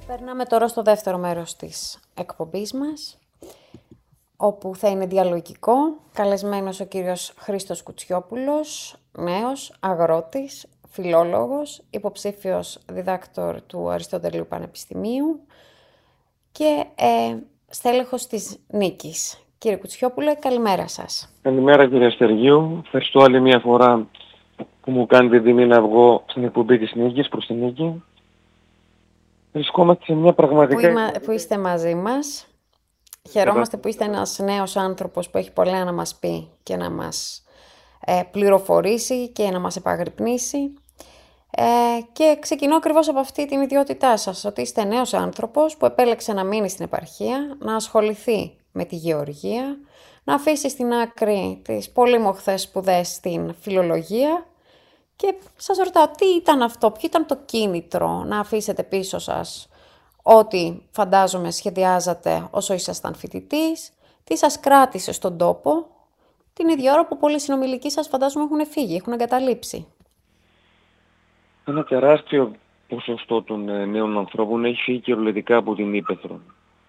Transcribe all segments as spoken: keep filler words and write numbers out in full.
Περνάμε τώρα στο δεύτερο μέρος της εκπομπής μας, όπου θα είναι διαλογικό. Καλεσμένος ο κύριος Χρήστος Κουτσιόπουλος, νέος αγρότης, φιλόλογος, υποψήφιος διδάκτορ του Αριστοτελείου Πανεπιστημίου και ε, στέλεχος της Νίκης. Κύριε Κουτσιόπουλε, καλημέρα σας. Καλημέρα κύριε Αστεργίου. Ευχαριστώ άλλη μια φορά που μου κάνετε τιμή να βγω στην εκπομπή της Νίκης, προς την Νίκη. Βρισκόμαστε σε μια πραγματικά... Που, είμα, που είστε μαζί μας. Χαιρόμαστε που είστε ένας νέος άνθρωπος που έχει πολλά να μας πει και να μας ε, πληροφορήσει και να μας επαγρυπνήσει. Ε, και ξεκινώ ακριβώς από αυτή την ιδιότητά σας, ότι είστε νέος άνθρωπος που επέλεξε να μείνει στην επαρχία, να ασχοληθεί με τη γεωργία, να αφήσει στην άκρη τις πολύ μοχθές σπουδές στην φιλολογία. Και σας ρωτάω, τι ήταν αυτό, ποιο ήταν το κίνητρο να αφήσετε πίσω σας ό,τι φαντάζομαι σχεδιάζατε όσο ήσασταν φοιτητής, τι σας κράτησε στον τόπο, την ίδια ώρα που πολλοί συνομιλικοί σας φαντάζομαι έχουν φύγει, έχουν εγκαταλείψει. Ένα τεράστιο ποσοστό των νέων ανθρώπων έχει φύγει κυριολεκτικά από την Ύπαιθρο.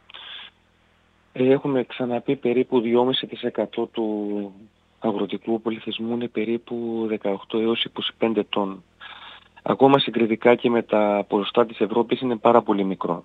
Έχουμε ξαναπεί περίπου δυόμισι τοις εκατό του αγροτικού πληθυσμού είναι περίπου δεκαοκτώ έως είκοσι πέντε ετών. Ακόμα συγκριτικά και με τα ποσοστά της Ευρώπης είναι πάρα πολύ μικρό.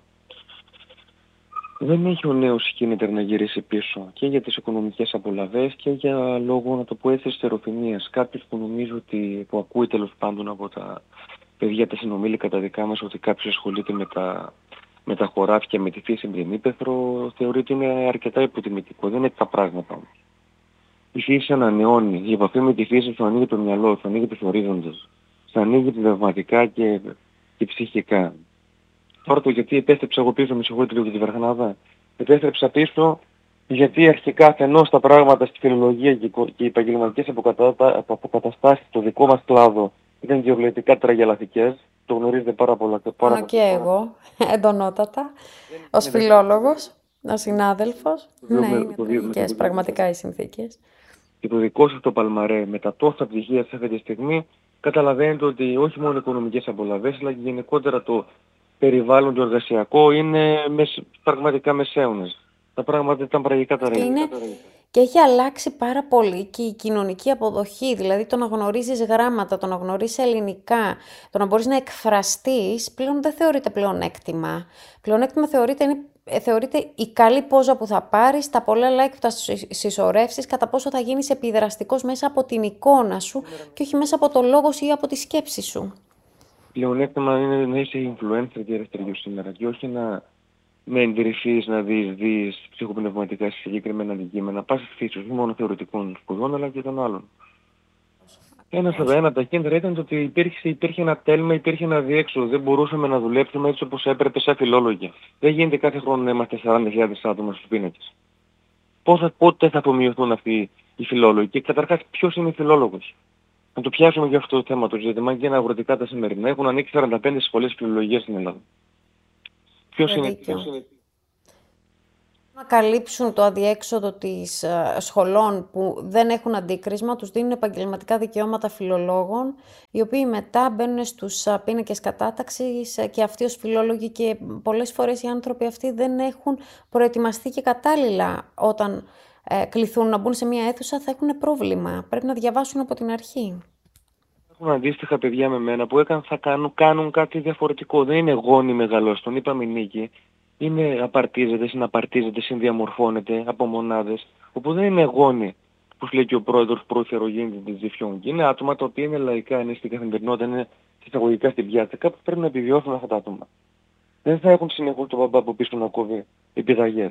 Δεν έχει ο νέος κίνητρο να γυρίσει πίσω και για τις οικονομικές απολαβές και για λόγω, να το πω έτσι, στεροφημίας. Κάποιος που νομίζω ότι, που ακούει τέλος πάντων από τα παιδιά τα συνομήλικα τα δικά μας, ότι κάποιος ασχολείται με τα, με τα χωράφια, με τη φύση, με την ύπαιθρο, θεωρεί ότι είναι αρκετά υποτιμητικό. Δεν είναι τα πράγματα όμως. Η φύση ανανεώνει, η επαφή με τη φύση σου ανοίγει το μυαλό, σου ανοίγει τους ορίζοντες, σου ανοίγει πνευματικά και, και ψυχικά. Τώρα το γιατί επέστρεψα εγώ πίσω, με συγχωρείτε λίγο για τη Βαρχανάδα. Επέστρεψα πίσω γιατί αρχικά αφενός τα πράγματα στη φιλολογία και οι επαγγελματικές αποκαταστάσεις στο δικό μας κλάδο ήταν γεωλογικά τραγελαθικές. Το γνωρίζετε πάρα πολλά. Πάνω και εγώ, εντονότατα, ως φιλόλογος, ως συνάδελφος. Ναι, είναι τραγικές πραγματικά οι συνθήκες. Και το δικό σας το παλμαρέ με τα τόσα πτυχία σε αυτή τη στιγμή, καταλαβαίνετε ότι όχι μόνο οικονομικές απολαβές, αλλά και γενικότερα το περιβάλλον το εργασιακό είναι μεσ, πραγματικά μεσαίωνες. Τα πράγματα ήταν τραγικά τα είναι... Και έχει αλλάξει πάρα πολύ και η κοινωνική αποδοχή, δηλαδή το να γνωρίζεις γράμματα, το να γνωρίζεις ελληνικά, το να μπορείς να εκφραστείς, πλέον δεν θεωρείται πλεονέκτημα. Πλεονέκτημα θεωρείται, είναι, θεωρείται η καλή πόζα που θα πάρεις, τα πολλά like που θα συσσωρεύσεις, κατά πόσο θα γίνεις επιδραστικός μέσα από την εικόνα σου και όχι μέσα από το λόγο σου ή από τη σκέψη σου. Πλεονέκτημα είναι να είσαι influencer και αριστεριού σήμερα και όχι να με εντρυφείς να δεις, δεις ψυχοπνευματικά σε συγκεκριμένα αντικείμενα, πας στη φύση, όχι μόνο θεωρητικών σπουδών αλλά και των άλλων. Ένα από ένα από τα κίνητρα ήταν ότι υπήρχε, υπήρχε ένα τέλμα, υπήρχε ένα διέξοδο. Δεν μπορούσαμε να δουλέψουμε έτσι όπως έπρεπε σαν φιλόλογοι. Δεν γίνεται κάθε χρόνο να είμαστε σαράντα χιλιάδες άτομα στους πίνακες. Πόσα, πότε θα απομειωθούν αυτοί οι φιλόλογοι και καταρχάς ποιος είναι φιλόλογος. Να το πιάσουμε για αυτό το θέμα το ζήτημα και είναι αγροτικά τα σημερινά. Έχουν ανοίξει σαράντα πέντε σχολές φιλολογίας στην Ελλάδα. Ποιος είναι, ποιος είναι... Να καλύψουν το αδιέξοδο της σχολών που δεν έχουν αντίκρισμα, τους δίνουν επαγγελματικά δικαιώματα φιλολόγων, οι οποίοι μετά μπαίνουν στους πίνακες κατάταξης και αυτοί ως φιλόλογοι και πολλές φορές οι άνθρωποι αυτοί δεν έχουν προετοιμαστεί και κατάλληλα όταν ε, κληθούν να μπουν σε μια αίθουσα, θα έχουν πρόβλημα. Πρέπει να διαβάσουν από την αρχή. Έχουν αντίστοιχα παιδιά με μένα που έκαναν, θα κάνουν, κάνουν κάτι διαφορετικό. Δεν είναι γόνοι μεγαλός, τον είπαμε Νίκη. Είναι απαρτίζεται, συναπαρτίζεται, συνδιαμορφώνεται από μονάδες. Όπου δεν είναι γόνοι, που λέει και ο πρόεδρος πρόθερο γίνεται της Ζηφιών. Είναι άτομα τα οποία είναι λαϊκά, είναι στην καθημερινότητα, είναι συσταγωγικά στην πιάτσα. Κάπου πρέπει να επιβιώσουν αυτά τα άτομα. Δεν θα έχουν συνεχώς τον μπαμπά από πίσω να κόβει επιδαγές.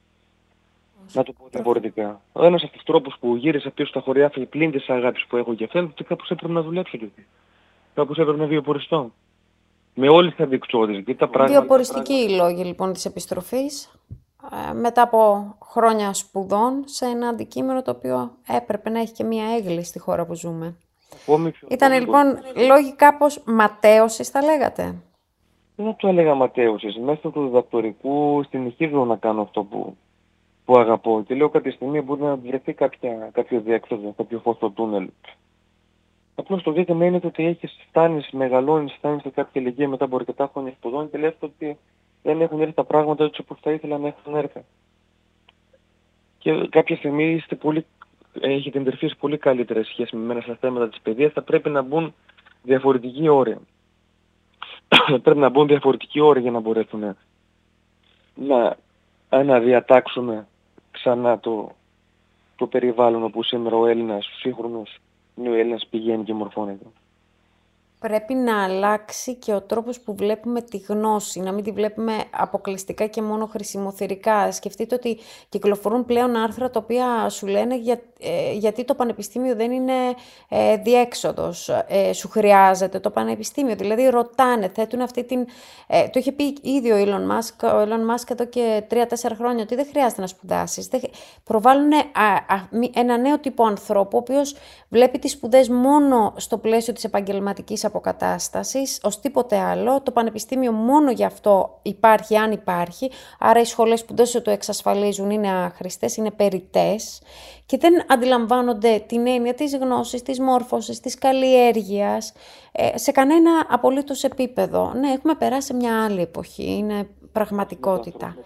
Να το πω διαφορετικά. Ο ένας από τους τρόπους που γύρισα πίσω στα χωριά πλην της αγάπης που έχω για αυτήν, ότι κάπως έπρεπε να δουλέψω και κάπως έπρεπε να βιοποριστώ. Με όλες τις αδειξόδες και τα πράγματα. Βιοποριστικοί οι λόγοι λοιπόν της επιστροφής, ε, μετά από χρόνια σπουδών, σε ένα αντικείμενο το οποίο έπρεπε να έχει και μία έγκλη στη χώρα που ζούμε. Ήταν λοιπόν λόγοι κάπως ματέωσης, θα λέγατε. Δεν θα το έλεγα ματέωσης. Μέσα του διδακτορικού συνεχίζω να κάνω αυτό που, που αγαπώ. Και λέω κάποια στιγμή μπορεί να βρεθεί κάποια, κάποιο διέξοδο, κάποιο φως στο τούνελ. Απλώς το ζήτημα είναι ότι έχεις φτάνεις, μεγαλώνεις, φτάνεις σε κάποια ηλικία μετά από αρκετά χρόνια σπουδών και λες ότι δεν έχουν έρθει τα πράγματα έτσι όπως θα ήθελα να έχουν έρθει. Και κάποια στιγμή είστε πολύ, έχετε εντερφίσει πολύ καλύτερες σχέσεις με μένα στα θέματα της παιδείας, θα πρέπει να μπουν διαφορετικοί όροι. Πρέπει να μπουν διαφορετικοί όροι για να μπορέσουν να αναδιατάξουμε ξανά το, το περιβάλλον όπου σήμερα ο Έλληνας, ο σύγχρονος νέο-Έλληνας πηγαίνει και μορφώνεται. Πρέπει να αλλάξει και ο τρόπος που βλέπουμε τη γνώση, να μην τη βλέπουμε αποκλειστικά και μόνο χρησιμοθερικά. Σκεφτείτε ότι κυκλοφορούν πλέον άρθρα τα οποία σου λένε για, ε, γιατί το πανεπιστήμιο δεν είναι ε, διέξοδος, ε, σου χρειάζεται το πανεπιστήμιο. Δηλαδή ρωτάνε, θέτουν αυτή την... Ε, το είχε πει ήδη ο Elon Musk, ο Elon Musk εδώ και τρία-τέσσερα χρόνια ότι δεν χρειάζεται να σπουδάσεις. Δεν... Προβάλλουν α, α, ένα νέο τύπο ανθρώπου, ο οποίος βλέπει τις σπουδές μόνο στο πλαίσιο της επαγγελματικής αποκατάστασης, ως τίποτε άλλο. Το πανεπιστήμιο μόνο γι' αυτό υπάρχει, αν υπάρχει. Άρα οι σχολές που δεν σου το εξασφαλίζουν είναι άχρηστες, είναι περιττές και δεν αντιλαμβάνονται την έννοια της γνώσης, της μόρφωσης, της καλλιέργειας ε, σε κανένα απολύτως επίπεδο. Ναι, έχουμε περάσει μια άλλη εποχή, είναι πραγματικότητα.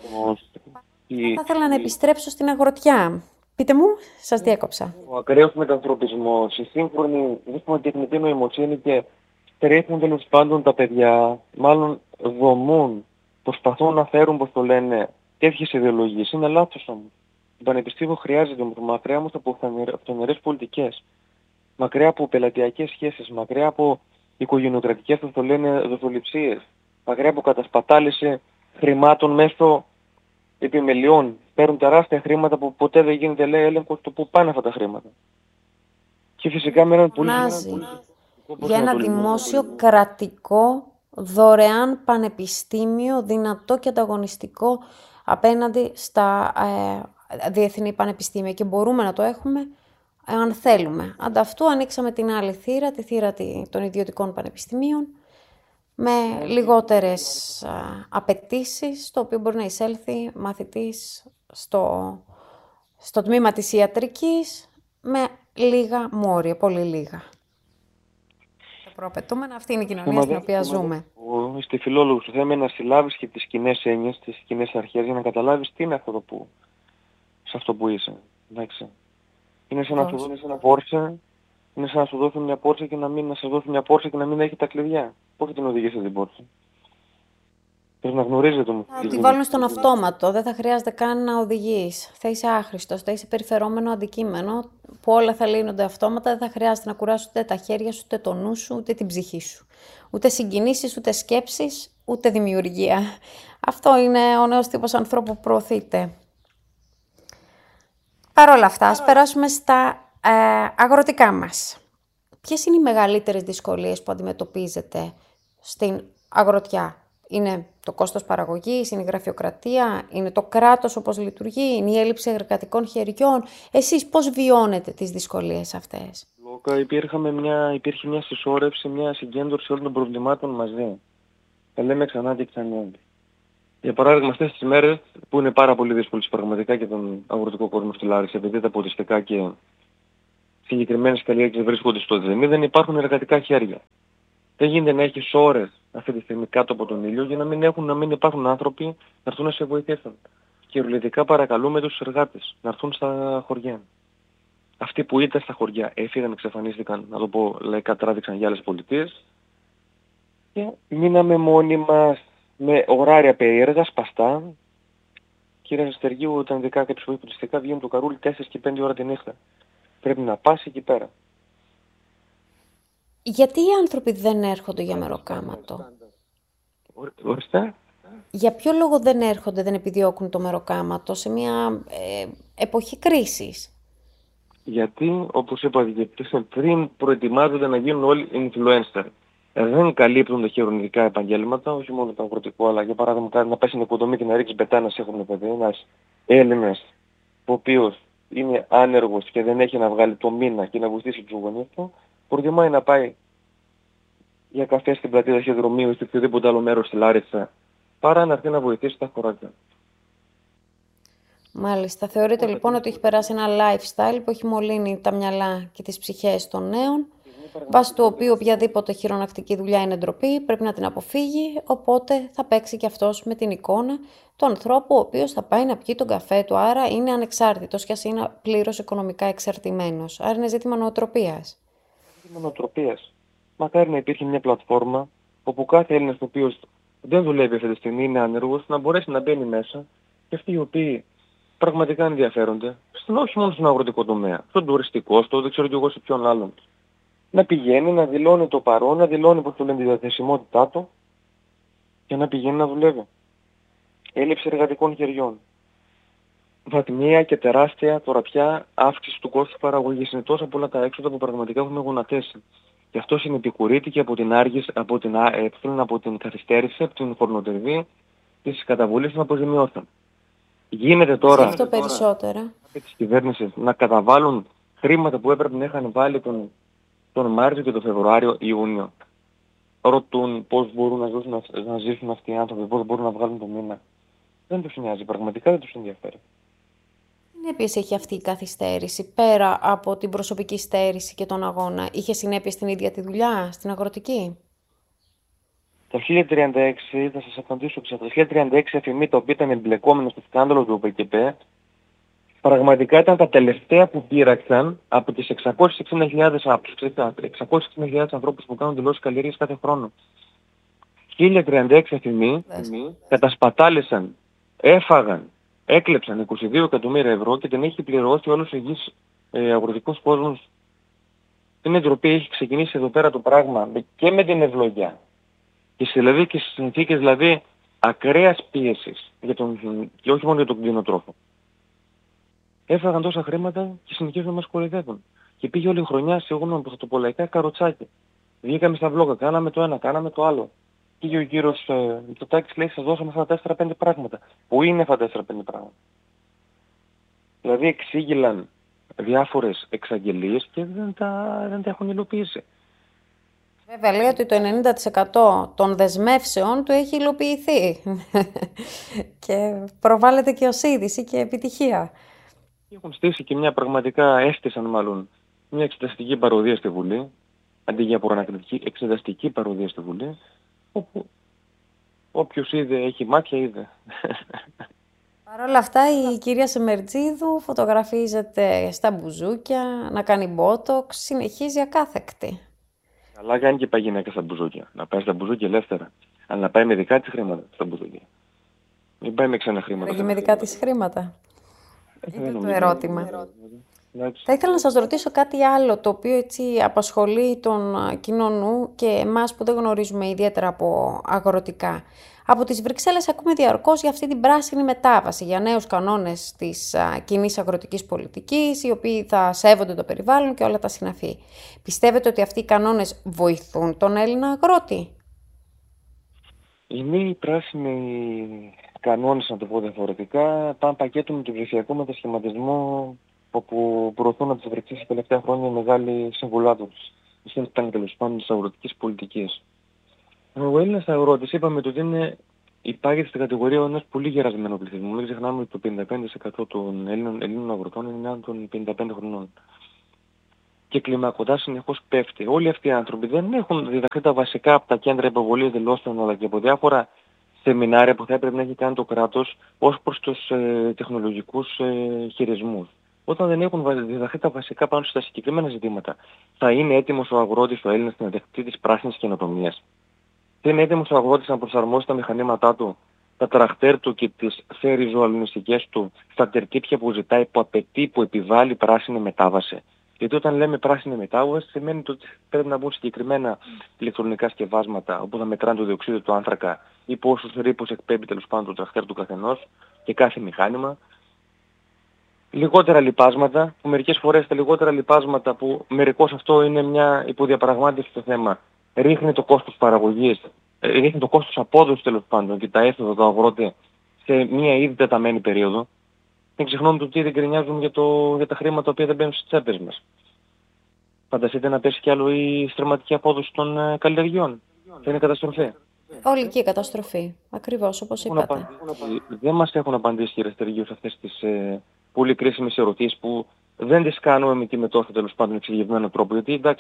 Θα ήθελα να επιστρέψω στην αγροτιά. Πείτε μου, σας διέκοψα. Ο ακραίος μετανθρωπισμός, η σύγχρονη τεχνητή νοημοσύνη και τρέχουν τέλος πάντων τα παιδιά, μάλλον δομούν, προσπαθούν να φέρουν, πώς το λένε, τέτοιες ιδεολογίες. Είναι λάθος όμως. Το πανεπιστήμιο χρειάζεται όμως μακριά όμως από αυτονερές πολιτικές, μακριά από πελατειακές σχέσεις, μακριά από οικογενειοκρατικές, πώς το λένε, δοσοληψίες, μακριά από κατασπατάληση χρημάτων μέσω επιμελιών. Παίρνουν τεράστια χρήματα που ποτέ δεν γίνεται, λέει, έλεγχος το που πάνε αυτά τα χρήματα. Και φυσικά με έναν πολύ για ένα δημόσιο κρατικό δωρεάν πανεπιστήμιο, δυνατό και ανταγωνιστικό απέναντι στα ε, διεθνή πανεπιστήμια, και μπορούμε να το έχουμε ε, αν θέλουμε. Ανταυτού ανοίξαμε την άλλη θύρα, τη θύρα των ιδιωτικών πανεπιστημίων, με λιγότερες α, απαιτήσεις, στο οποίο μπορεί να εισέλθει μαθητής στο, στο τμήμα της ιατρικής με λίγα μόρια, πολύ λίγα. Τα προαπαιτούμενα, αυτή είναι η κοινωνία στην οποία ζούμε. Είστε φιλόλογος, το θέμα είναι να συλλάβεις και τις κοινές έννοιες, τις κοινές αρχές, για να καταλάβεις τι είναι αυτό το που, σε αυτό που είσαι. Εντάξει. Είναι σαν να σου δώσουν ένα Πόρσε, είναι σαν να σου δώσουν μια Πόρσε και να μην να σε δώσουν μια Πόρσε και να μην έχει τα κλειδιά. Πώς θα την οδηγήσει την Πόρσε? Πρέπει να γνωρίζετε όμως. Θα τη βάλουν στον αυτόματο, δεν θα χρειάζεται καν να οδηγείς. Θα είσαι άχρηστος, θα είσαι περιφερόμενο αντικείμενο που όλα θα λύνονται αυτόματα, δεν θα χρειάζεται να κουράσεις ούτε τα χέρια σου, ούτε το νου σου, ούτε την ψυχή σου. Ούτε συγκινήσεις, ούτε σκέψεις, ούτε δημιουργία. Αυτό είναι ο νέος τύπος ανθρώπου που προωθείται. Παρ' όλα αυτά, ας περάσουμε στα ε, αγροτικά μας. Ποιες είναι οι μεγαλύτερες δυσκολίες που αντιμετωπίζετε στην αγροτιά? Είναι το κόστος παραγωγής, είναι η γραφειοκρατία, είναι το κράτος όπως λειτουργεί, είναι η έλλειψη εργατικών χεριών? Εσείς πώς βιώνετε τις δυσκολίες αυτές? Λόκα, υπήρχαμε μια, υπήρχε μια συσσόρευση, μια συγκέντρωση όλων των προβλημάτων μαζί. Τα λέμε ξανά και ξανά. Για παράδειγμα, αυτές τις μέρες που είναι πάρα πολύ δύσκολες πραγματικά για τον αγροτικό κόσμο στη Λάρισα, επειδή τα ποτιστικά και συγκεκριμένες καλλιέργειες βρίσκονται στο ζεμί, δεν υπάρχουν εργατικά χέρια. Δεν γίνεται να έχεις ώρες αυτή τη στιγμή κάτω από τον ήλιο για να μην, έχουν, να μην υπάρχουν άνθρωποι να έρθουν να σε βοηθήσουν. Κυριολεκτικά παρακαλούμε τους εργάτες να έρθουν στα χωριά. Αυτοί που ήταν στα χωριά έφυγαν, εξαφανίστηκαν, να το πω λαϊκά, τράβηξαν για άλλες πολιτείες και μείναμε μόνοι μας με ωράρια περίεργα, σπαστά. Κύριε Στεργίου, όταν δικά κάποιους βοηθητικά βγαίνουν το καρούλι τέσσερις και πέντε ώρα τη νύχτα. Πρέπει να πας εκεί πέρα. Γιατί οι άνθρωποι δεν έρχονται για μεροκάματο? Ορίστε. Για ποιο λόγο δεν έρχονται, δεν επιδιώκουν το μεροκάματο σε μια ε, εποχή κρίσης? Γιατί, όπως είπα πριν, προετοιμάζονται να γίνουν όλοι influencer. Ε, δεν καλύπτουν τα χειρονομικά επαγγέλματα, όχι μόνο το αγροτικό, αλλά για παράδειγμα να πέσει στην οικοδομή και να ρίξει πετά να σε έχουν παιδί. Ένας Έλληνας, ο οποίος είναι άνεργος και δεν έχει να βγάλει το μήνα και να βοηθήσει τους γονείς του, προτιμάει να πάει για καφέ στην πλατεία ταχυδρομείου ή σε οποιοδήποτε άλλο μέρος στη Λάρισα, παρά να έρθει να βοηθήσει τα χωράκια. Μάλιστα. Θεωρείτε λοιπόν ότι έχει περάσει ένα lifestyle που έχει μολύνει τα μυαλά και τις ψυχές των νέων βάσει του οποίου οποιαδήποτε χειρονακτική δουλειά είναι ντροπή, πρέπει να την αποφύγει, οπότε θα παίξει και αυτός με την εικόνα του ανθρώπου, ο οποίος θα πάει να πιει τον καφέ του, άρα είναι ανεξάρτητος και ας είναι πλήρως οικονομικά εξαρτημένος. Άρα είναι ζήτημα νοοτροπίας. Ζήτημα νοοτροπίας. Μακάρι να υπήρχε μια πλατφόρμα όπου κάθε Έλληνας ο οποίος δεν δουλεύει αυτή τη στιγμή, είναι άνεργος, να μπορέσει να μπαίνει μέσα και αυτοί οι οποίοι πραγματικά ενδιαφέρονται, στον, όχι μόνο στον αγροτικό τομέα, στον τουριστικό, στο δεν ξέρω κι εγώ σε ποιον άλλον, να πηγαίνει, να δηλώνει το παρόν, να δηλώνει πως του λένε τη διαθεσιμότητά του και να πηγαίνει να δουλεύει. Έλλειψη εργατικών χεριών. Βαθμία και τεράστια τώρα πια αύξηση του κόστου παραγωγής. Είναι τόσα πολλά τα έξοδα που πραγματικά έχουμε γονατίσει. Και αυτό συνεπικουρείται από την άργηση, από την, ε, από την καθυστέρηση, από την χρονοτερβή της καταβολής των αποζημιώσεων. Γίνεται τώρα αυτό περισσότερα της κυβέρνησης να καταβάλουν χρήματα που έπρεπε να είχαν βάλει τον, τον Μάρτιο και τον Φεβρουάριο, Ιούνιο. Ρωτούν πώς μπορούν να ζήσουν, να ζήσουν αυτοί οι άνθρωποι, πώς μπορούν να βγάλουν το μήνα. Δεν τους νοιάζει, πραγματικά δεν τους ενδιαφέρει. Τι συνέπειες έχει αυτή η καθυστέρηση, πέρα από την προσωπική στέρηση και τον αγώνα? Είχε συνέπειες στην ίδια τη δουλειά, στην αγροτική? Το χίλια τριάντα έξι, θα σας απαντήσω ξανά, το χίλια τριάντα έξι εφημή τα οποία ήταν εμπλεκόμενο στο σκάνδαλο του ΟΠΕΚΕΠΕ, πραγματικά ήταν τα τελευταία που πήραξαν από τις εξακόσιες εξήντα χιλιάδες ανθρώπους που κάνουν δηλώσεις καλλιέργειας κάθε χρόνο. χίλια τριάντα έξι εφημή κατασπατάλησαν, έφαγαν, έκλεψαν είκοσι δύο εκατομμύρια ευρώ και την έχει πληρώσει όλος ο υγιής ε, αγροτικός κόσμος. Την εντροπή έχει ξεκινήσει εδώ πέρα το πράγμα και με την ευλογιά. Και, δηλαδή, και στις συνθήκες δηλαδή ακραίας πίεσης για τον, και όχι μόνο για τον κτηνοτρόφο. Έφαγαν τόσα χρήματα και συνεχίζουν να μας κοροϊδεύουν. Και πήγε όλη η χρονιά σε εγώ που θα το πω λαϊκά καροτσάκι. Βγήκαμε στα βλόγκα, κάναμε το ένα, κάναμε το άλλο. Πήγε ο κύριος ε, Μητσοτάκης, λέει σας δώσαμε αυτά τα τέσσερα πέντε πράγματα. Πού είναι αυτά τα τέσσερα πέντε πράγματα? Δηλαδή εξήγηλαν διάφορες εξαγγελίες και δεν τα, δεν τα έχουν υλοποιήσει. Βέβαια λέει ότι το ενενήντα τοις εκατό των δεσμεύσεων του έχει υλοποιηθεί και προβάλλεται και ως είδηση και επιτυχία. Έχουν στήσει και μια πραγματικά, έστησαν μάλλον, μια εξεταστική παροδία στη Βουλή, αντί για προανακριτική, εξεταστική παροδία στη Βουλή, όπου όποιος είδε, έχει μάτια, είδε. Παρ' όλα αυτά η κυρία Σεμερτζίδου φωτογραφίζεται στα μπουζούκια, να κάνει μπότοξ, συνεχίζει ακάθεκτη. Καλά κάνει και πάει γυναίκα στα μπουζούκια. Να πάει στα μπουζούκια ελεύθερα. Αλλά να πάει με δικά της χρήματα στα μπουζούκια. Μην πάει με ξένα χρήματα. Πάει με δικά της χρήματα. Είναι το ερώτημα. Εντάξει. Θα ήθελα να σας ρωτήσω κάτι άλλο, το οποίο έτσι απασχολεί τον κοινό νου και εμάς που δεν γνωρίζουμε ιδιαίτερα από αγροτικά. Από τις Βρυξέλλες ακούμε διαρκώς για αυτή την πράσινη μετάβαση, για νέους κανόνες της κοινής αγροτικής πολιτικής, οι οποίοι θα σέβονται το περιβάλλον και όλα τα συναφή. Πιστεύετε ότι αυτοί οι κανόνες βοηθούν τον Έλληνα αγρότη? Οι νέοι πράσινοι κανόνες, να το πω διαφορετικά, πάνε πακέτο με τον ψηφιακό μετασχηματισμό, όπου προωθούν από τις Βρυξέλλες τα τελευταία χρόνια μεγάλοι συμβουλάτες. Ήταν τέλος πάντων της αγροτικής πολιτικής. Ο Έλληνας αγρότης είπαμε ότι είναι, υπάγεται στην κατηγορία ενός πολύ γερασμένου πληθυσμού. Μην ξεχνάμε ότι το πενήντα πέντε τοις εκατό των Ελλήνων, Ελλήνων αγροτών είναι άνω των πενήντα πέντε χρονών. Και κλιμακωτά συνεχώς πέφτει. Όλοι αυτοί οι άνθρωποι δεν έχουν διδαχθεί τα βασικά από τα κέντρα υποβολής δηλώσεων, αλλά και από διάφορα σεμινάρια που θα έπρεπε να έχει κάνει το κράτος ως προς τους ε, τεχνολογικούς ε, χειρισμούς. Όταν δεν έχουν διδαχθεί τα βασικά πάνω στα συγκεκριμένα ζητήματα, θα είναι έτοιμος ο αγρότης, ο Έλληνας, να δεχτεί τις πράσινες καινοτομίες? Θα είναι έτοιμος ο αγρότης να προσαρμόσει τα μηχανήματά του, τα τραχτέρ του και τις θεριζωαλουνιστικές του στα τερτύπια που ζητάει, που απαιτεί, που επιβάλλει πράσινη μετάβαση? Γιατί όταν λέμε πράσινη μετάβαση σημαίνει ότι πρέπει να μπουν συγκεκριμένα ηλεκτρονικά σκευάσματα όπου θα μετράνε το διοξείδιο του άνθρακα ή πόσους ρήπους εκπέμπει τέλος πάντων το τραχτέρ του καθενός και κάθε μηχάνημα. Λιγότερα λιπάσματα, που μερικές φορές τα λιγότερα λιπάσματα που μερικώς αυτό είναι μια υποδιαπραγμάτευση στο θέμα, ρίχνει το κόστος παραγωγής, ρίχνει το κόστος απόδοσης τέλος πάντων και τα έσοδα του αγρότη σε μια ήδη τεταμένη περίοδο. Δεν ξεχνάμε το ότι δεν γκρινιάζουν για, το, για τα χρήματα τα οποία δεν μπαίνουν στις τσέπες μας. Φανταστείτε να πέσει κι άλλο η στρεματική απόδοση των ε, καλλιεργειών. Θα είναι καταστροφή. Ολική καταστροφή. Ακριβώς όπως είπατε. Δεν μας έχουν απαντήσει οι αριστεροί αυτές τις ε, πολύ κρίσιμες ερωτήσεις που δεν τις κάνουμε με τη μετώφη τέλος πάντων εξηγευμένο τρόπο. Γιατί εντάξει,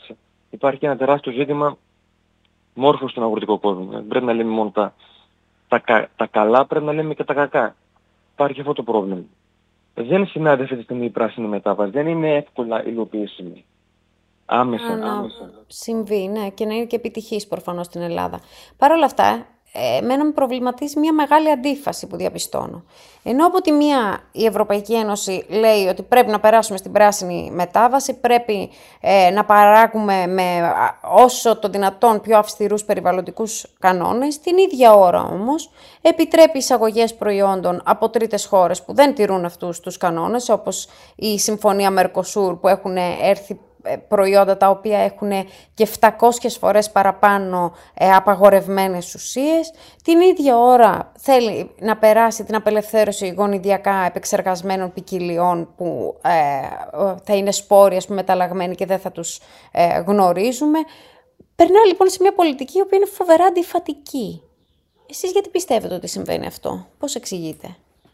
υπάρχει ένα τεράστιο ζήτημα μόρφωση στον αγροτικό κόσμο. Δεν πρέπει να λέμε μόνο τα, τα, κα, τα καλά, πρέπει να λέμε και τα κακά. Υπάρχει αυτό το πρόβλημα. Δεν συνάδει αυτή τη στιγμή η πράσινη μετάβαση, δεν είναι εύκολα υλοποιήσιμη. Άμεσα. Να άμεσα. συμβεί, ναι, και να είναι και επιτυχής προφανώς στην Ελλάδα. Παρ' όλα αυτά, ε, εμένα με προβληματίζει μια μεγάλη αντίφαση που διαπιστώνω. Ενώ από τη μία η Ευρωπαϊκή Ένωση λέει ότι πρέπει να περάσουμε στην πράσινη μετάβαση, πρέπει ε, να παράγουμε με όσο το δυνατόν πιο αυστηρούς περιβαλλοντικούς κανόνες, την ίδια ώρα όμως επιτρέπει εισαγωγές προϊόντων από τρίτες χώρες που δεν τηρούν αυτούς τους κανόνες, όπως η Συμφωνία Μερκοσούρ που έχουν έρθει προϊόντα τα οποία έχουν και επτακόσιες φορές παραπάνω ε, απαγορευμένες ουσίες. Την ίδια ώρα θέλει να περάσει την απελευθέρωση γονιδιακά επεξεργασμένων ποικιλιών που ε, θα είναι σπόροι, ας πούμε, μεταλλαγμένοι και δεν θα τους ε, γνωρίζουμε. Περνάει λοιπόν σε μια πολιτική η οποία είναι φοβερά αντιφατική. Εσείς γιατί πιστεύετε ότι συμβαίνει αυτό? Πώς εξηγείτε?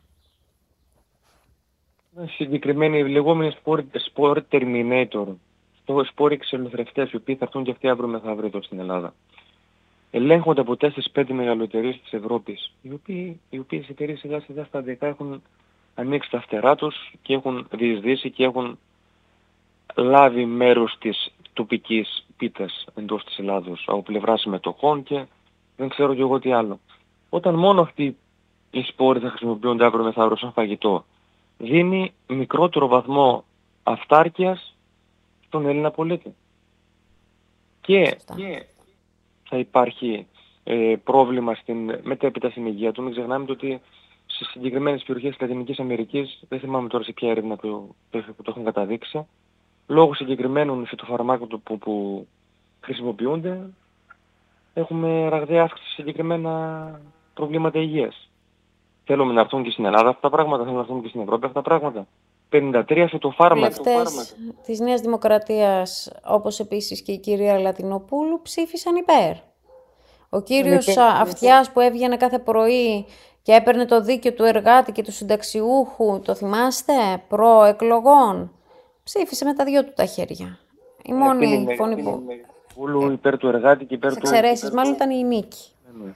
Συγκεκριμένοι λεγόμενοι sport terminator, σπόροι εξελοθρευτές, οι οποίοι θα έρθουν και αυτοί αύριο μεθαύριο εδώ στην Ελλάδα. Ελέγχονται από τέσσερις πέντε μεγαλοεταιρείες της Ευρώπης, οι, οποίοι, οι οποίες εταιρείες σιγά σιγά σταδιακά έχουν ανοίξει τα φτερά τους και έχουν διεισδύσει και έχουν λάβει μέρος της τοπικής πίτας εντός της Ελλάδος από πλευρά συμμετοχών και δεν ξέρω και εγώ τι άλλο. Όταν μόνο αυτοί οι σπόροι θα χρησιμοποιούνται αύριο μεθαύριο σαν φαγητό, δίνει μικρότερο βαθμό αυτάρκειας στον Έλληνα πολίτη. Και, και θα υπάρχει ε, πρόβλημα στην, μετέπειτα στην υγεία του. Μην ξεχνάμε ότι σε συγκεκριμένες περιοχές της Λατινικής Αμερικής, δεν θυμάμαι τώρα σε ποια έρευνα που, που το έχουν καταδείξει, λόγω συγκεκριμένων φυτοφαρμάκων που, που χρησιμοποιούνται, έχουμε ραγδαία αύξηση σε συγκεκριμένα προβλήματα υγείας. Θέλουμε να έρθουν και στην Ελλάδα αυτά τα πράγματα, θέλουμε να έρθουν και στην Ευρώπη αυτά τα πράγματα. πενήντα τρία φυτοφάρμακα. Οι βουλευτές της Νέας Δημοκρατίας, όπως επίσης και η κυρία Λατινοπούλου, ψήφισαν υπέρ. Ο κύριος Είναι... Αυτιάς που έβγαινε κάθε πρωί και έπαιρνε το δίκαιο του εργάτη και του συνταξιούχου, το θυμάστε, προεκλογών, ψήφισε με τα δυο του τα χέρια. Η μόνη είναι, φωνή που... Πούλου υπέρ του εργάτη και υπέρ σε του... εξαιρέσεις, μάλλον ήταν η Νίκη. Ναι.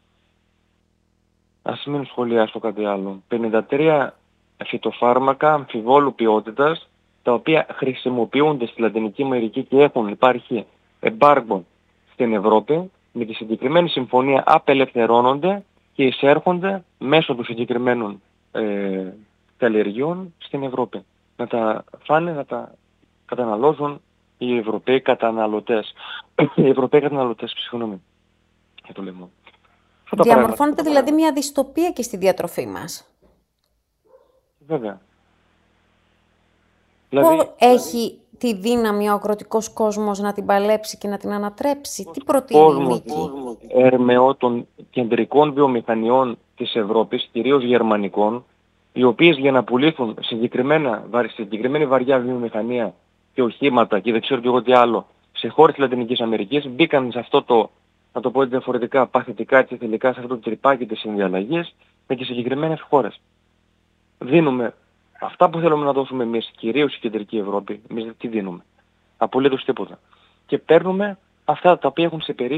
Ας μην σχολιάσω κάτι άλλο. πενήντα τρία φυτοφάρμακα αμφιβόλου ποιότητας, τα οποία χρησιμοποιούνται στη Λατινική Αμερική και έχουν υπάρχει εμπάργκο στην Ευρώπη, με τη συγκεκριμένη συμφωνία απελευθερώνονται και εισέρχονται μέσω των συγκεκριμένων ε, καλλιεργειών στην Ευρώπη. Να τα φάνε, να τα καταναλώσουν οι Ευρωπαίοι καταναλωτές. Οι Ευρωπαίοι καταναλωτές, συγγνώμη για το λαιμό. Διαμορφώνεται δηλαδή μια δυστοπία και στη διατροφή μας. Βέβαια. Δηλαδή, δηλαδή, έχει τη δύναμη ο αγροτικός κόσμος να την παλέψει και να την ανατρέψει? Τι προτείνει η Νίκη? Ερμαιό των κεντρικών βιομηχανιών της Ευρώπης, κυρίως γερμανικών, οι οποίες για να πουλήσουν συγκεκριμένα, συγκεκριμένη βαριά βιομηχανία και οχήματα και δεν ξέρω και εγώ τι άλλο, σε χώρες της Λατινικής Αμερικής, μπήκαν σε αυτό το, να το πω διαφορετικά, παθητικά και θελικά, σε αυτό το τρυπάκι της συνδιαλλαγής με τις συγκεκριμένες χώρες. Δίνουμε αυτά που θέλουμε να δώσουμε εμείς, κυρίως η κεντρική Ευρώπη, εμείς τι δίνουμε? Απολύτως τίποτα. Και παίρνουμε αυτά τα οποία έχουν σε περίπτωση